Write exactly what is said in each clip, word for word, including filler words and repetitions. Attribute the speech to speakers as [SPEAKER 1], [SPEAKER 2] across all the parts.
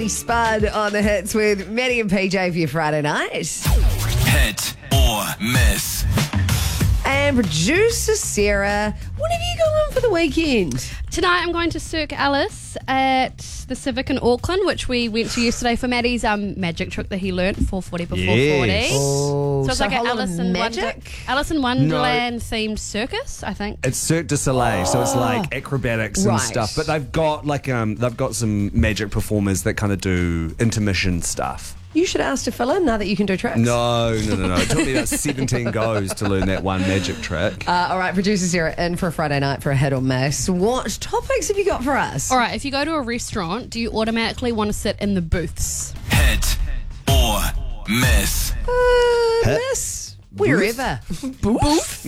[SPEAKER 1] Spud on the hits with Maddie and P J for your Friday night.
[SPEAKER 2] Hit or miss.
[SPEAKER 1] And producer Sarah, what have you going for the weekend?
[SPEAKER 3] Tonight I'm going to Cirque Alice at the Civic in Auckland, which we went to yesterday for Maddie's um, magic trick that he learnt, four forty before
[SPEAKER 4] Yes.
[SPEAKER 3] forty.
[SPEAKER 1] Oh,
[SPEAKER 3] So it's
[SPEAKER 1] so
[SPEAKER 3] like
[SPEAKER 1] a
[SPEAKER 3] an
[SPEAKER 1] whole lot of
[SPEAKER 3] Alice in, Wonder-
[SPEAKER 1] magic?
[SPEAKER 3] Alice in Wonderland themed circus, I think.
[SPEAKER 4] It's Cirque du Soleil, so it's like acrobatics and
[SPEAKER 1] Right.
[SPEAKER 4] stuff. But they've got like um, they've got some magic performers that kind of do intermission stuff.
[SPEAKER 1] You should ask to fill in now that you can do tricks.
[SPEAKER 4] No, no, no, no. It took me about seventeen goes to learn that one magic trick.
[SPEAKER 1] Uh, all right, producer Sarah, in for a Friday night for a hit or miss. What topics have you got for us?
[SPEAKER 3] All right, if you go to a restaurant, do you automatically want to sit in the booths?
[SPEAKER 2] Hit or miss.
[SPEAKER 1] Uh,
[SPEAKER 4] Hit.
[SPEAKER 1] miss. Wherever. Booth?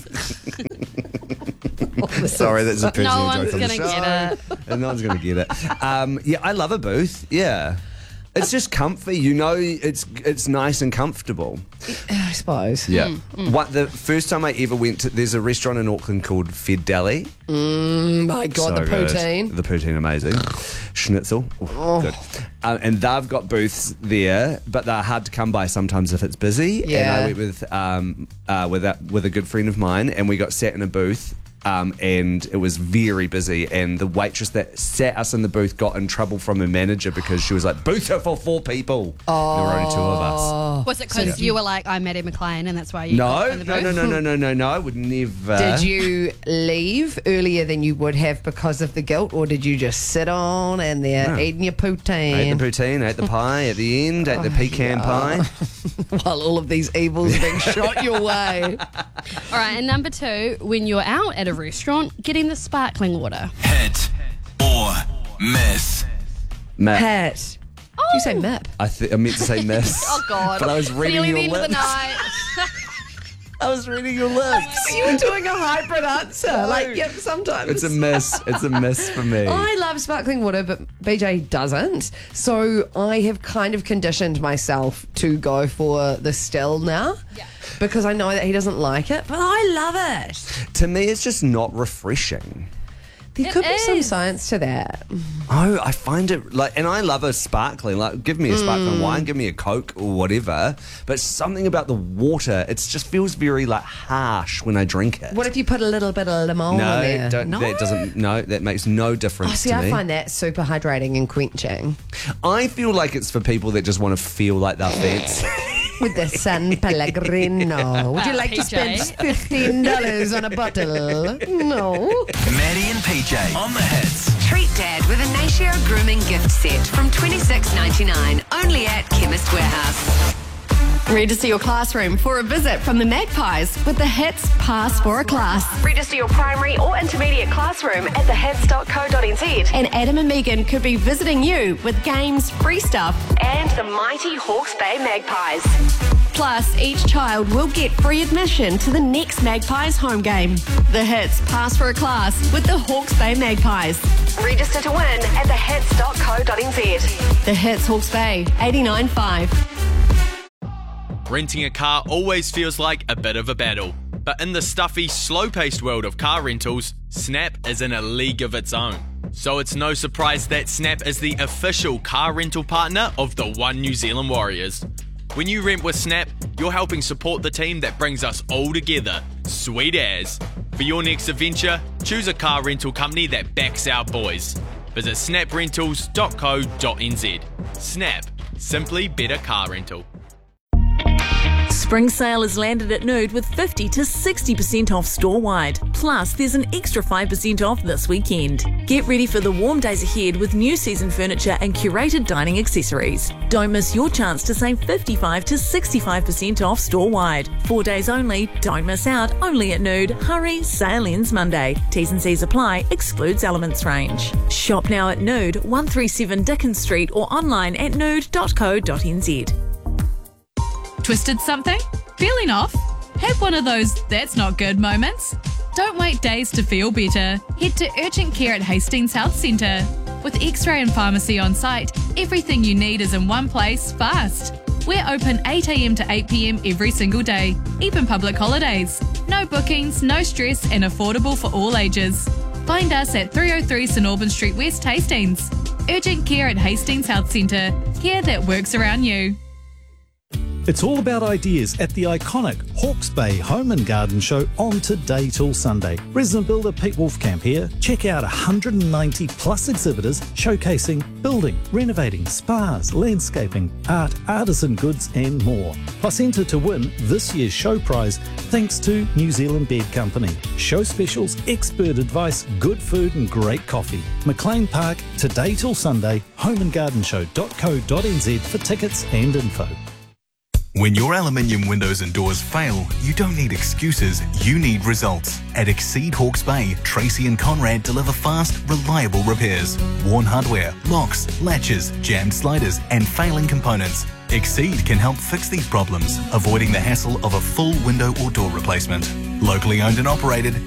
[SPEAKER 4] Sorry, that's a personal
[SPEAKER 3] No one's
[SPEAKER 4] joke on the
[SPEAKER 3] gonna
[SPEAKER 4] show.
[SPEAKER 3] get it.
[SPEAKER 4] And no one's going to get it. Um, yeah, I love a booth. Yeah. It's just comfy, you know. It's it's nice and comfortable.
[SPEAKER 1] I suppose.
[SPEAKER 4] Yeah. What the first time I ever went to, there's a restaurant in Auckland called Fed Deli.
[SPEAKER 1] Mm, my God,
[SPEAKER 4] So
[SPEAKER 1] the
[SPEAKER 4] good.
[SPEAKER 1] poutine.
[SPEAKER 4] The poutine, amazing. Schnitzel, Oof,
[SPEAKER 1] Oh.
[SPEAKER 4] good. Um, and they've got booths there, but they're hard to come by sometimes if it's busy. And
[SPEAKER 1] Yeah.
[SPEAKER 4] I went with um uh, with that with a good friend of mine, and we got sat in a booth. Um, and it was very busy, and the waitress that sat us in the booth got in trouble from her manager because she was like, booth it for four people. Oh. There were only two of us.
[SPEAKER 3] Was it because you were like, I'm Maddie McLean, and that's why you got
[SPEAKER 4] No,
[SPEAKER 3] in the
[SPEAKER 4] no,
[SPEAKER 3] booth?
[SPEAKER 4] no, no, no, no, no, no, I would never.
[SPEAKER 1] Did you leave earlier than you would have because of the guilt, or did you just sit on and they're
[SPEAKER 4] No.
[SPEAKER 1] eating your poutine?
[SPEAKER 4] Ate the poutine, ate the pie at the end, ate the pecan pie.
[SPEAKER 1] While all of these evils are being shot your way.
[SPEAKER 3] All right, and number two, when you're out at a restaurant, getting the sparkling water.
[SPEAKER 2] Hit or miss.
[SPEAKER 4] Matt,
[SPEAKER 1] Pat. Did you say Map?
[SPEAKER 4] I, th- I meant to say miss.
[SPEAKER 3] Oh, God.
[SPEAKER 4] But I was reading
[SPEAKER 3] Nearly
[SPEAKER 4] your
[SPEAKER 3] the end
[SPEAKER 4] lips.
[SPEAKER 3] of the night.
[SPEAKER 4] I was reading your lips.
[SPEAKER 1] You were doing a hybrid answer. Like, yep, sometimes.
[SPEAKER 4] It's a miss. It's a miss for me.
[SPEAKER 1] I love sparkling water, but B J doesn't. So I have kind of conditioned myself to go for the still now.
[SPEAKER 3] Yeah.
[SPEAKER 1] Because I know that he doesn't like it, but I love it.
[SPEAKER 4] To me, it's just not refreshing.
[SPEAKER 1] There
[SPEAKER 3] It
[SPEAKER 1] could be some
[SPEAKER 3] is.
[SPEAKER 1] science to that.
[SPEAKER 4] Oh, I find it like, and I love a sparkling. Like, give me a sparkling wine, give me a Coke or whatever. But something about the water, it just feels very like harsh when I drink it.
[SPEAKER 1] What if you put a little bit of lemon
[SPEAKER 4] no,
[SPEAKER 1] in there?
[SPEAKER 4] don't, that doesn't. No, that makes no difference
[SPEAKER 1] Oh, see,
[SPEAKER 4] to
[SPEAKER 1] I
[SPEAKER 4] me.
[SPEAKER 1] find that super hydrating and quenching.
[SPEAKER 4] I feel like it's for people that just want to feel like they're fancy.
[SPEAKER 1] With the San Pellegrino. Would you like to
[SPEAKER 3] P
[SPEAKER 1] spend
[SPEAKER 3] J?
[SPEAKER 1] fifteen dollars on a bottle? No.
[SPEAKER 2] Maddie and P J on the hits.
[SPEAKER 5] Treat Dad with a Natio Grooming gift set from twenty-six ninety-nine, only at Chemist Warehouse.
[SPEAKER 6] Register your classroom for a visit from the Magpies with the Hits Pass for a Class.
[SPEAKER 5] Register your primary or intermediate classroom at the hits dot co dot n z.
[SPEAKER 6] And Adam and Megan could be visiting you with games, free stuff.
[SPEAKER 5] And the mighty Hawke's Bay Magpies.
[SPEAKER 6] Plus, each child will get free admission to the next Magpies home game. The Hits Pass for a Class with the Hawke's Bay Magpies.
[SPEAKER 5] Register to win at the hits dot co dot n z.
[SPEAKER 6] The Hits Hawke's Bay, eighty-nine point five.
[SPEAKER 7] Renting a car always feels like a bit of a battle, but in the stuffy, slow-paced world of car rentals, Snap is in a league of its own. So it's no surprise that Snap is the official car rental partner of the One New Zealand Warriors. When you rent with Snap, you're helping support the team that brings us all together. Sweet as. For your next adventure, choose a car rental company that backs our boys. Visit snap rentals dot co dot n z. Snap. Simply better car rental.
[SPEAKER 8] Spring sale has landed at Nude with fifty to sixty percent off store-wide. Plus, there's an extra five percent off this weekend. Get ready for the warm days ahead with new season furniture and curated dining accessories. Don't miss your chance to save fifty-five to sixty-five percent off store-wide. Four days only, don't miss out, only at Nude. Hurry, sale ends Monday. T's and C's apply, excludes Elements range. Shop now at Nude, one thirty-seven Dickens Street or online at nude dot co dot n z.
[SPEAKER 9] Twisted something? Feeling off? Have one of those that's not good moments? Don't wait days to feel better. Head to Urgent Care at Hastings Health Centre. With X-ray and pharmacy on site, everything you need is in one place, fast. We're open eight a m to eight p m every single day, even public holidays. No bookings, no stress, and affordable for all ages. Find us at three oh three St Albans Street West, Hastings. Urgent Care at Hastings Health Centre. Care that works around you.
[SPEAKER 10] It's all about ideas at the iconic Hawke's Bay Home and Garden Show on today till Sunday. Resident builder Pete Wolfcamp here. Check out one hundred ninety plus exhibitors showcasing building, renovating, spas, landscaping, art, artisan goods and more. Plus enter to win this year's show prize thanks to New Zealand Bed Company. Show specials, expert advice, good food and great coffee. McLean Park, today till Sunday, home and garden show dot co dot n z for tickets and info.
[SPEAKER 11] When your aluminium windows and doors fail, you don't need excuses, you need results. At Exceed Hawke's Bay, Tracy and Conrad deliver fast, reliable repairs. Worn hardware, locks, latches, jammed sliders and failing components. Exceed can help fix these problems, avoiding the hassle of a full window or door replacement. Locally owned and operated,